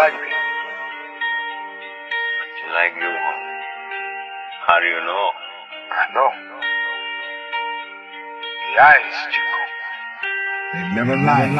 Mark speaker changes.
Speaker 1: like me.
Speaker 2: She like you, huh? How do you know?
Speaker 1: I know. The eyes, chico.
Speaker 3: They never lie.